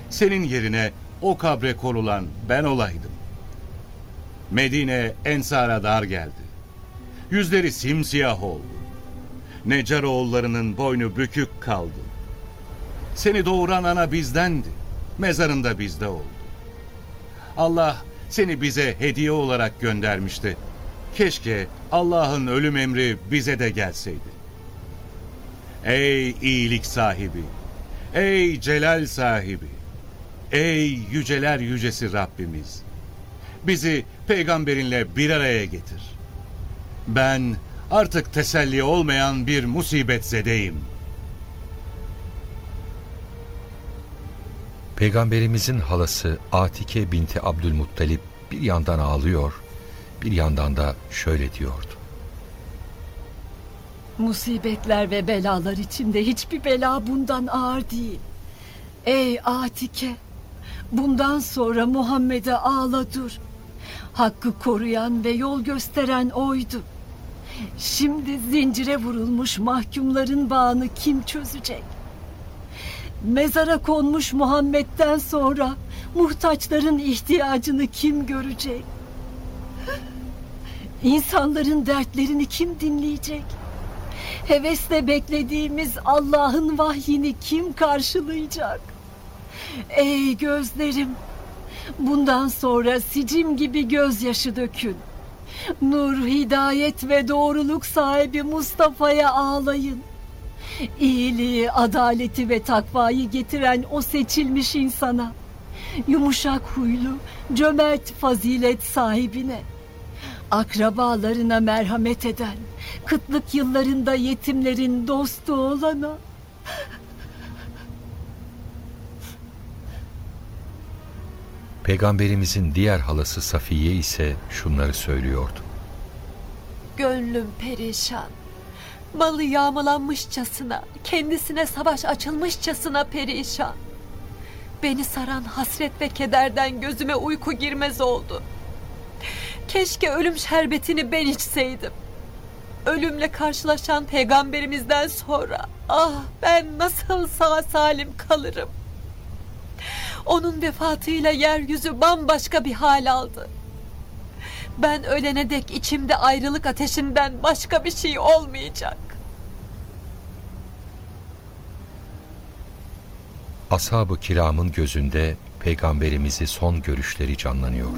senin yerine o kabre konulan ben olaydım. Medine Ensar'a dar geldi. Yüzleri simsiyah oldu. Necaroğullarının boynu bükük kaldı. Seni doğuran ana bizdendi. Mezarında bizde oldu. Allah seni bize hediye olarak göndermişti. Keşke Allah'ın ölüm emri bize de gelseydi. Ey iyilik sahibi, ey celal sahibi, ey yüceler yücesi Rabbimiz, bizi peygamberinle bir araya getir. Ben artık teselli olmayan bir musibetzedeyim. Peygamberimizin halası Atike binti Abdülmuttalip bir yandan ağlıyor, bir yandan da şöyle diyordu. Musibetler ve belalar içinde hiçbir bela bundan ağır değil. Ey Atike, bundan sonra Muhammed'e ağla dur. Hakkı koruyan ve yol gösteren oydu. Şimdi zincire vurulmuş mahkumların bağını kim çözecek? Mezara konmuş Muhammed'den sonra muhtaçların ihtiyacını kim görecek? İnsanların dertlerini kim dinleyecek? Hevesle beklediğimiz Allah'ın vahyini kim karşılayacak? Ey gözlerim, bundan sonra sicim gibi gözyaşı dökün. Nur, hidayet ve doğruluk sahibi Mustafa'ya ağlayın. İyiliği, adaleti ve takvayı getiren o seçilmiş insana, yumuşak huylu, cömert fazilet sahibine, akrabalarına merhamet eden, kıtlık yıllarında yetimlerin dostu olana. Peygamberimizin diğer halası Safiye ise şunları söylüyordu. Gönlüm perişan. Balı yağmalanmışçasına, kendisine savaş açılmışçasına perişan. Beni saran hasret ve kederden gözüme uyku girmez oldu. Keşke ölüm şerbetini ben içseydim. Ölümle karşılaşan peygamberimizden sonra ben nasıl sağ salim kalırım? Onun vefatıyla yeryüzü bambaşka bir hal aldı. Ben ölene dek içimde ayrılık ateşinden başka bir şey olmayacak. Ashab-ı kiramın gözünde Peygamberimizi son görüşleri canlanıyordu.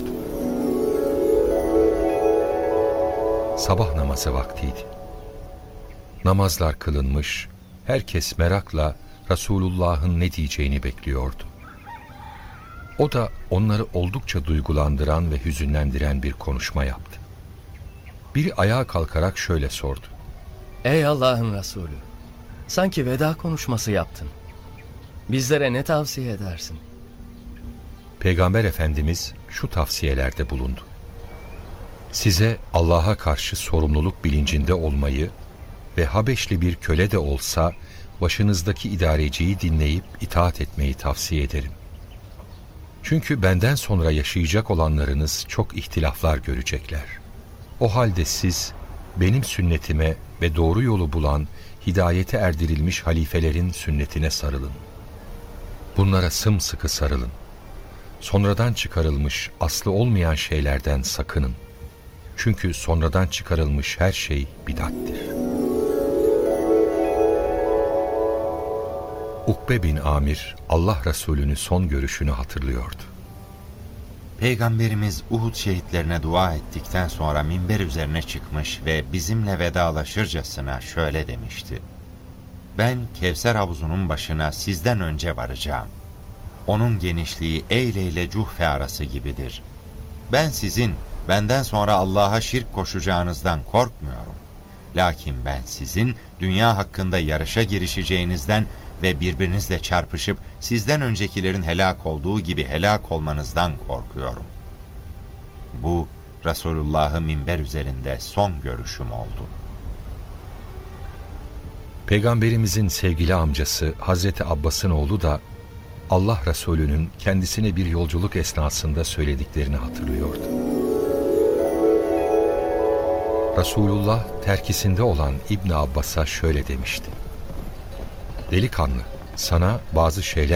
Sabah namazı vaktiydi. Namazlar kılınmış, herkes merakla Resulullah'ın ne diyeceğini bekliyordu. O da onları oldukça duygulandıran ve hüzünlendiren bir konuşma yaptı. Biri ayağa kalkarak şöyle sordu. Ey Allah'ın Resulü, sanki veda konuşması yaptın. Bizlere ne tavsiye edersin? Peygamber Efendimiz şu tavsiyelerde bulundu. Size Allah'a karşı sorumluluk bilincinde olmayı ve Habeşli bir köle de olsa başınızdaki idareciyi dinleyip itaat etmeyi tavsiye ederim. Çünkü benden sonra yaşayacak olanlarınız çok ihtilaflar görecekler. O halde siz benim sünnetime ve doğru yolu bulan, hidayete erdirilmiş halifelerin sünnetine sarılın. Bunlara sımsıkı sarılın. Sonradan çıkarılmış, aslı olmayan şeylerden sakının. Çünkü sonradan çıkarılmış her şey bid'attir. Ukbe bin Amir, Allah Resulü'nün son görüşünü hatırlıyordu. Peygamberimiz Uhud şehitlerine dua ettikten sonra minber üzerine çıkmış ve bizimle vedalaşırcasına şöyle demişti. Ben Kevser havuzunun başına sizden önce varacağım. Onun genişliği Eyle ile Cuhfe arası gibidir. Ben sizin benden sonra Allah'a şirk koşacağınızdan korkmuyorum. Lakin ben sizin dünya hakkında yarışa girişeceğinizden ve birbirinizle çarpışıp sizden öncekilerin helak olduğu gibi helak olmanızdan korkuyorum. Bu Resulullah'ı minber üzerinde son görüşüm oldu. Peygamberimizin sevgili amcası Hazreti Abbas'ın oğlu da Allah Resulü'nün kendisine bir yolculuk esnasında söylediklerini hatırlıyordu. Resulullah terkisinde olan İbn Abbas'a şöyle demişti. Delikanlı, sana bazı şeyler